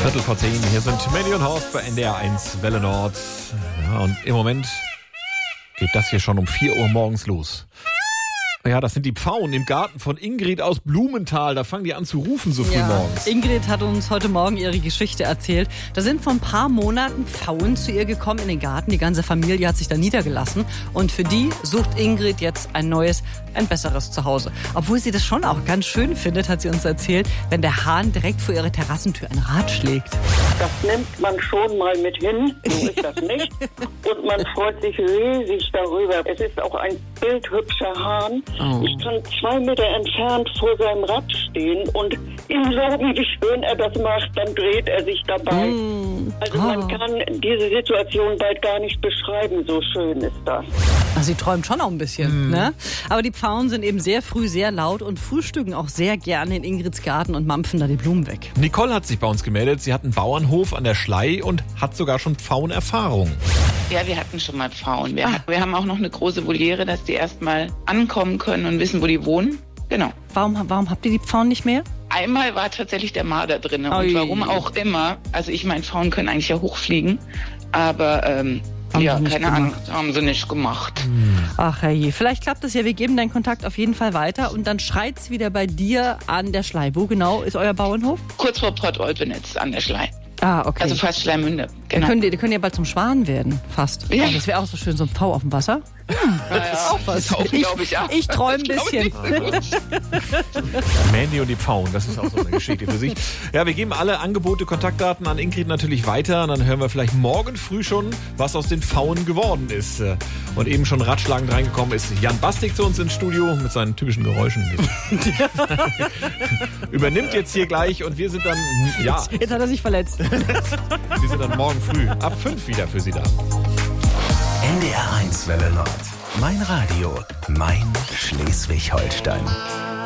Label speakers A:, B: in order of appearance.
A: 10:15. Hier sind Mandy und Horst bei NDR 1 Welle Nord. Ja, und im Moment geht das hier schon um 4 Uhr morgens los. Ja, das sind die Pfauen im Garten von Ingrid aus Blumenthal. Da fangen die an zu rufen so früh morgens.
B: Ingrid hat uns heute Morgen ihre Geschichte erzählt. Da sind vor ein paar Monaten Pfauen zu ihr gekommen in den Garten. Die ganze Familie hat sich da niedergelassen. Und für die sucht Ingrid jetzt ein neues, ein besseres Zuhause. Obwohl sie das schon auch ganz schön findet, hat sie uns erzählt, wenn der Hahn direkt vor ihre Terrassentür ein Rad schlägt.
C: Das nimmt man schon mal mit hin, so ist das nicht. Und man freut sich riesig darüber. Es ist auch ein bildhübscher Hahn. Oh. Ich kann 2 Meter entfernt vor seinem Rad stehen und ihm loben, wie schön er das macht. Dann dreht er sich dabei. Also man kann diese Situation bald gar nicht beschreiben, so schön ist das.
B: Also sie träumt schon auch ein bisschen, ne? Aber die Pfauen sind eben sehr früh sehr laut und frühstücken auch sehr gerne in Ingrids Garten und mampfen da die Blumen weg.
A: Nicole hat sich bei uns gemeldet. Sie hat einen Bauernhof an der Schlei und hat sogar schon Pfauenerfahrung.
D: Ja, wir hatten schon mal Pfauen. Wir haben auch noch eine große Voliere, dass die erstmal ankommen können und wissen, wo die wohnen. Genau.
B: Warum habt ihr die Pfauen nicht mehr?
D: Einmal war tatsächlich der Marder drin. Und warum auch immer. Also ich meine, Pfauen können eigentlich ja hochfliegen. Aber ja, keine Ahnung, haben sie nicht gemacht.
B: Ach herrje, vielleicht klappt es ja. Wir geben deinen Kontakt auf jeden Fall weiter. Und dann schreit's wieder bei dir an der Schlei. Wo genau ist euer Bauernhof?
D: Kurz vor Port Olpenitz an der Schlei.
B: Ah, okay.
D: Also fast Schleimünde. Genau.
B: Die können ja bald zum Schwan werden, fast.
D: Ja.
B: Oh, das wäre auch so schön, so ein Pfau auf dem Wasser.
D: Ja, auch was.
B: Ich träume ein bisschen.
A: Mandy und die Pfauen, das ist auch so eine Geschichte für sich. Ja, wir geben alle Angebote, Kontaktdaten an Ingrid natürlich weiter. Und dann hören wir vielleicht morgen früh schon, was aus den Pfauen geworden ist. Und eben schon ratschlagend reingekommen ist Jan Bastik zu uns ins Studio mit seinen typischen Geräuschen. Übernimmt jetzt hier gleich und wir sind dann, ja.
B: Jetzt hat er sich verletzt.
A: Wir sind dann morgen früh ab 5 wieder für Sie da.
E: NDR 1 Welle Nord. Mein Radio, mein Schleswig-Holstein.